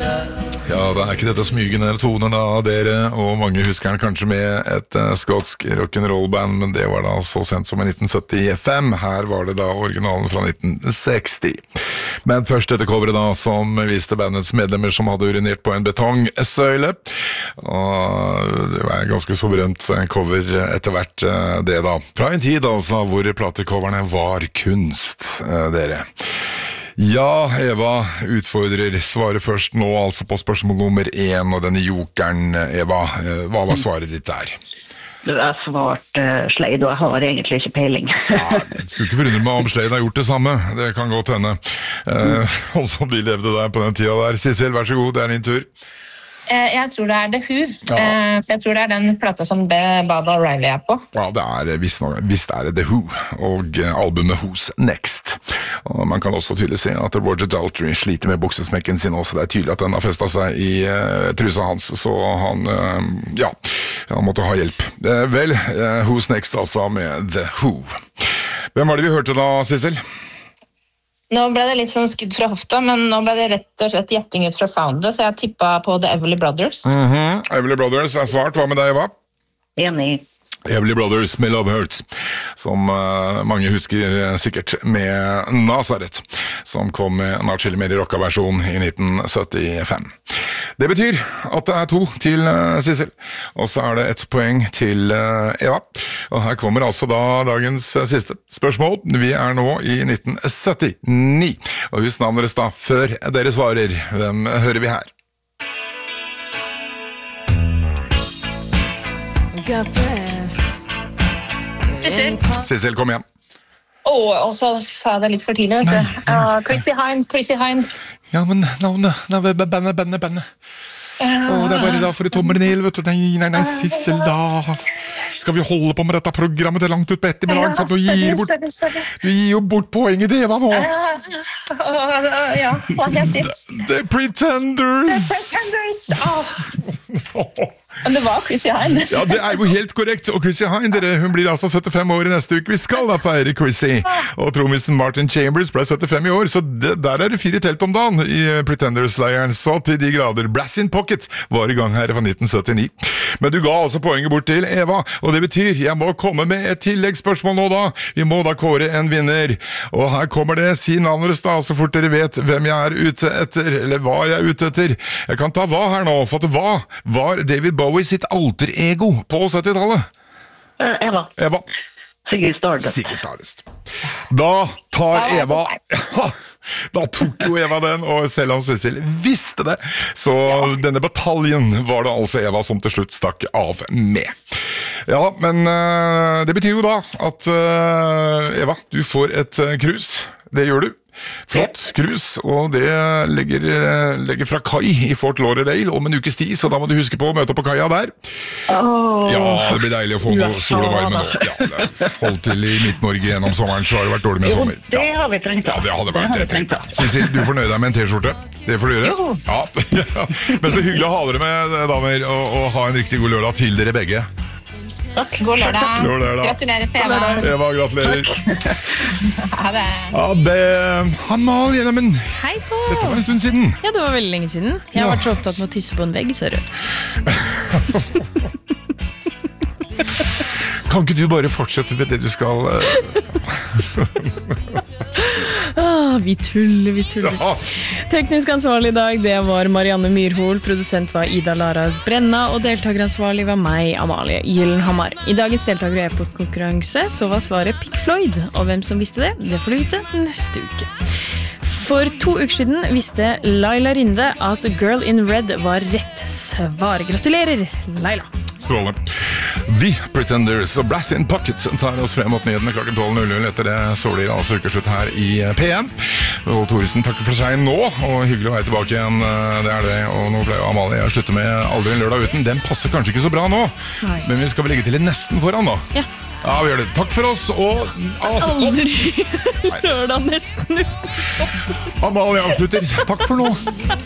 Ja, det ikke dette smygende toner da, dere, og mange husker den kanskje med et skotsk rock'n'roll-band, men det var da så sent som i 1975. Her var det da originalen fra 1960. Men først dette coveret da, som viste bandets medlemmer som hadde urinert på en betongsøyle. Og det var ganske så berømt cover etter hvert det da. Fra en tid altså, hvor platecoverne var kunst, dere. Ja, Eva utfordrer, svarer først nå altså på spørsmål nummer 1, og denne jokeren, Eva, hva var svaret ditt der? Du har svart Slade, og jeg har egentlig ikke peiling. Ja, jeg skulle ikke forundre meg om Slade har gjort det samme, det kan godt hende. Og som de levde der på den tiden der. Sissel, vær så god, det din tur. Jeg tror det The Who. Jeg tror det den plata som Baba O'Reilly på. Ja, det visst The Who, og albumet Who's Next. Og man kan også tydelig se at Roger Daltrey sliter med buksesmekken sin også. Det tydelig at den har festet seg i trusa hans, så han måtte ha hjelp. Vel, Who's Next altså med The Who. Hvem var det vi hørte da, Sissel? Nå ble det litt sånn skudd fra hofta, men nå ble det rett og slett gjetting ut fra soundet, så jeg tippet på The Everly Brothers. Everly Brothers svart. Hva med deg, Eva? Enig. Everly Brothers med Love Hurts, som mange husker sikkert med Nazareth, som kom med en atskillig mer rocka-versjon i 1975. Det betyr at det 2 til Sissel, og så det 1 poeng til Eva. Og her kommer altså da dagens siste spørsmål. Vi nå i 1979, og husk navnet deres da, før dere svarer. Hvem hører vi her? Sissel, kom igjen. Og så sa jeg det litt for tidlig, vet du. Chrissy Hind. Ja, men navnet, bandet. Det bare da for tommeren i, vet du. Nei, Sissel, da skal vi holde på med dette programmet til langt ut på ettermiddag, for du gir jo bort poenget til Eva nå. Ja, hva heter det? The Pretenders. Men det var Chrissy Hind. Ja, det jo helt korrekt. Og Chrissy Hind, hun blir altså 75 år i neste uke. Vi skal da feire Chrissy. Og trommisen Martin Chambers ble 75 i år, så der det 4 telt om dagen i Pretenders-leiren. Så til de grader. Brass in Pocket var i gang her fra 1979. Men du ga altså poenget bort til Eva, og det betyr jeg må komme med et tilleggsspørsmål nå da. Vi må da kåre en vinner. Og her kommer det. Si navnet deres da, så fort dere vet hvem jeg ute etter, eller hva jeg ute etter. Jeg kan ta hva her nå, for at hva var David Bowie sitt alter ego på 70-tallet? Eva. Sigrid Stardust. Da tar Eva... Da tok jo Eva den, og selv om Cecil visste det, så denne bataljen var det altså Eva som til slutt stakk av med. Ja, men det betyr jo da at Eva, du får et krus. Det gjør du. Flott krus, og det legger fra kai i Fort Lauderdale om en ukes tid, så da må du huske på å møte opp på kaia der. Ja, det blir deilig å få noe sol og varme nå. Ja, hold til i Midt-Norge gjennom sommeren, så har det vært dårlig med sommer. Det har vi trengt da. Ja, det hadde vært trengt. Sissel, du får nøye deg med en t-skjorte. Det får du gjøre. Ja. Men så hyggelig å ha dere med, damer, og ha en riktig god lørdag til dere begge. Takk. God lørdag. Gratulerer til Eva. Eva, gratulerer. Ha det. Ja, det Amalie, men hei på. Dette var en stund siden. Ja, det var veldig lenge siden. Jeg har vært så opptatt med å tisse på en vegg, ser du. Kan ikke du bare fortsette med det du skal? Vi tuller. Ja. Teknisk ansvarlig i dag, det var Marianne Myrhol, produsent var Ida Lara Brenna, og deltakeransvarlig var meg, Amalie Gyllenhammar. I dagens deltaker- og e-postkonkurranse så var svaret Pink Floyd, og hvem som visste det, det får du vite neste uke. For 2 uker siden visste Laila Rinde at Girl in Red var rett svar. Gratulerer, Laila! Strålende. The Pretenders og Brass in Pocket tar oss frem mot nyhetene klokken 12.00. Etter det så blir det altså ukeslutt her i P1. Og Thoresen takker for seg nå, og hyggelig å være tilbake igjen. Det det, og nå ble jo Amalie å slutte med Aldri en lørdag uten. Den passer kanskje ikke så bra nå, men vi skal vel legge til det nesten foran da. Ja, vi gjør det. Takk for oss, og... Aldri lørdag nesten uten. Amalie avslutter. Takk for nå.